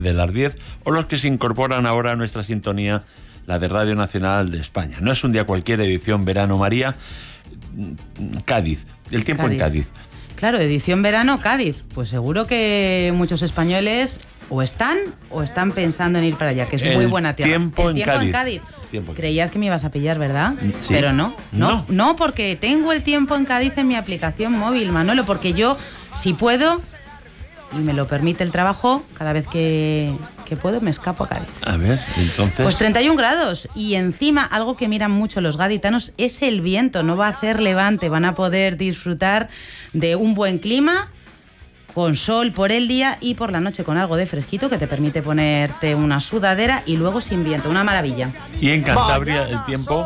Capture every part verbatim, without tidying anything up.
de las diez, o los que se incorporan ahora a nuestra sintonía, la de Radio Nacional de España. No es un día cualquier, edición verano, María. Cádiz, el tiempo Cádiz. En Cádiz. Claro, edición verano, Cádiz. Pues seguro que muchos españoles o están o están pensando en ir para allá, que es el muy buena tierra. Tiempo el en tiempo Cádiz. en Cádiz. Tiempo en Creías Cádiz. que me ibas a pillar, ¿verdad? Sí. Pero no, no, no, no, porque tengo el tiempo en Cádiz en mi aplicación móvil, Manolo, porque yo, si puedo, y me lo permite el trabajo, cada vez que, que puedo me escapo a Cádiz. A ver, entonces... Pues treinta y un grados, y encima algo que miran mucho los gaditanos es el viento, no va a hacer levante, van a poder disfrutar de un buen clima, con sol por el día y por la noche con algo de fresquito que te permite ponerte una sudadera y luego sin viento, una maravilla. Y en Cantabria el tiempo...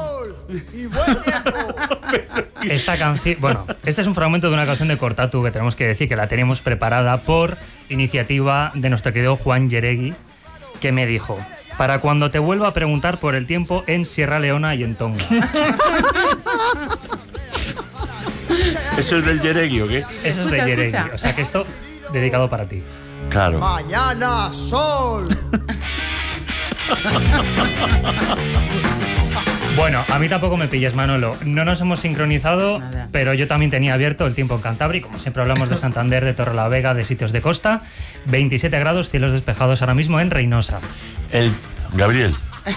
Esta canción, bueno, este es un fragmento de una canción de Cortatu que tenemos que decir que la tenemos preparada por iniciativa de nuestro querido Juan Yeregui, que me dijo: para cuando te vuelva a preguntar por el tiempo en Sierra Leona y en Tonga. ¿Eso es del Yeregui o qué? Eso es Escucha, de Yeregui, escucha. o sea que esto dedicado para ti. Claro. Mañana sol. Bueno, a mí tampoco me pilles, Manolo. No nos hemos sincronizado, Nada. pero yo también tenía abierto el tiempo en Cantabria. Como siempre hablamos de Santander, de Torrelavega, de sitios de costa. veintisiete grados, cielos despejados ahora mismo en Reynosa. El... Gabriel.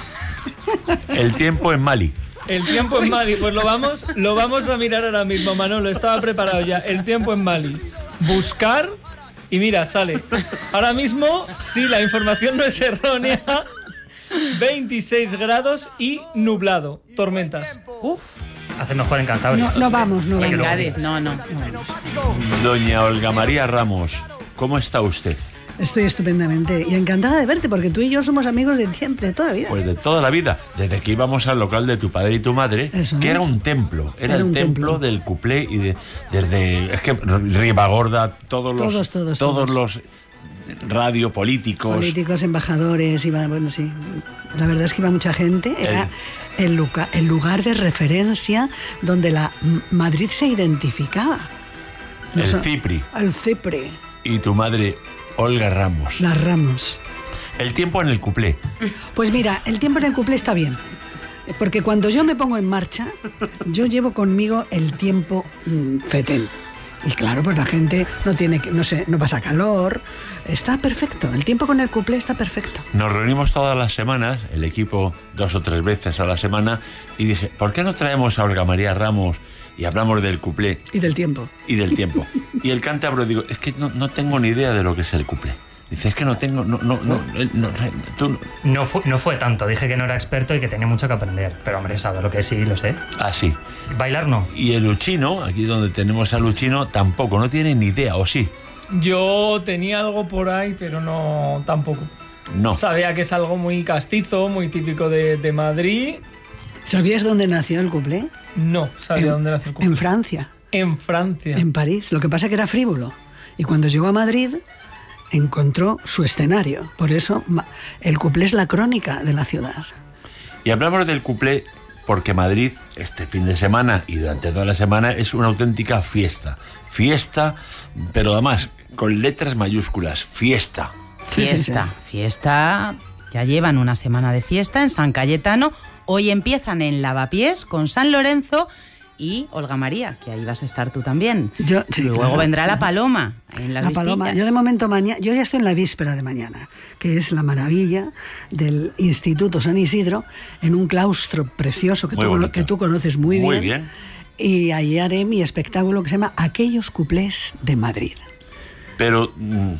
El tiempo en Mali. El tiempo en Mali, pues lo vamos, lo vamos a mirar ahora mismo, Manolo. Estaba preparado ya. El tiempo en Mali. Buscar y mira, sale. Ahora mismo, sí, la información no es errónea. veintiséis grados y nublado. Tormentas. Uf, Hace mejor en Cantabria. No, no vamos, no Oye, en que vamos. luego Cádiz, digas. no, no, no. Doña Olga María Ramos, ¿cómo está usted? Estoy estupendamente y encantada de verte porque tú y yo somos amigos de siempre, toda la vida. Pues de toda la vida, desde que íbamos al local de tu padre y tu madre, Eso que es. era un templo, era, Era el un templo, templo. del cuplé y de, desde, es que Ribagorda, todos los, Todos, todos, todos todos. los radio políticos, Políticos, embajadores, iba, bueno, sí. La verdad es que iba mucha gente. Era el, lugar, el lugar de referencia donde la M- Madrid se identificaba. No el son- Cipri El Cipri, y tu madre Olga Ramos. las Ramos. El tiempo en el cuplé. Pues mira, el tiempo en el cuplé está bien. Porque cuando yo me pongo en marcha, yo llevo conmigo el tiempo mm, fetén. Y claro, pues la gente no tiene que, no sé, no pasa calor. Está perfecto. El tiempo con el cuplé está perfecto. Nos reunimos todas las semanas, el equipo dos o tres veces a la semana, y dije, ¿por qué no traemos a Olga María Ramos y hablamos del cuplé Y del tiempo. y del tiempo? Y el cántabro, digo, es que no, no tengo ni idea de lo que es el cuplé. Dice, es que no tengo, no, no, no, él no, tú no. No fue, no fue tanto, dije que no era experto y que tenía mucho que aprender. Pero hombre, sabe lo que sí, lo sé. Así. Bailar no. Y el Luchino, aquí donde tenemos a Luchino, tampoco, no tiene ni idea, ¿o sí? Yo tenía algo por ahí, pero no tampoco. No. Sabía que es algo muy castizo, muy típico de, de Madrid. ¿Sabías dónde nació el cuplé? No sabía En- dónde nació el cuplé. En Francia, En Francia. en París. Lo que pasa es que era frívolo. Y cuando llegó a Madrid, encontró su escenario. Por eso ma- el cuplé es la crónica de la ciudad. Y hablamos del cuplé porque Madrid, este fin de semana y durante toda la semana, es una auténtica fiesta. Fiesta, pero además con letras mayúsculas, fiesta. Sí, sí, Fiesta, fiesta. Ya llevan una semana de fiesta en San Cayetano. Hoy empiezan en Lavapiés con San Lorenzo y Olga María, que ahí vas a estar tú también. Yo- sí, y luego claro. vendrá la Paloma en las La Paloma. Vistillas. Yo de momento mañana, yo ya estoy en la víspera de mañana, que es la maravilla del Instituto San Isidro, en un claustro precioso que, Muy tú, bonito. que tú conoces muy, Muy bien. bien. Y ahí haré mi espectáculo que se llama Aquellos cuplés de Madrid. Pero mm,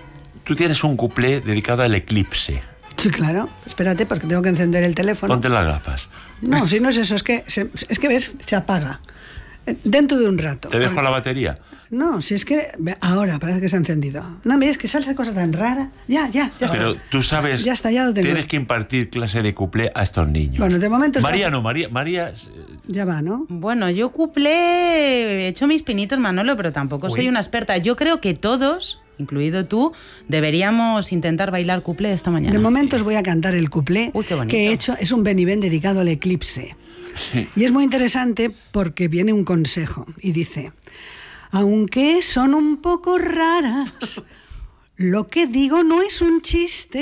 tú tienes un cuplé dedicado al eclipse. Sí, claro. Espérate, porque tengo que encender el teléfono. Ponte las gafas. No, si no es eso, es que, se- es que ves, se apaga. Eh, Dentro de un rato. ¿Te dejo Porque- la batería? No, si es que ve, ahora parece que se ha encendido. No me digas que sale esa cosa tan rara. Ya, ya, ya Pero está. tú sabes, Ya está, ya lo tengo. tienes que impartir clase de cuplé a estos niños. Bueno, de momento... está- María no, María, María... eh, Ya va, ¿no? Bueno, yo cuplé, he hecho mis pinitos, Manolo, pero tampoco soy Uy. una experta. Yo creo que todos, incluido tú, deberíamos intentar bailar cuplé esta mañana. De momento os voy a cantar el cuplé Uy, qué bonito. que he hecho. Es un Benivén dedicado al eclipse. Sí. Y es muy interesante porque viene un consejo y dice: aunque son un poco raras, lo que digo no es un chiste.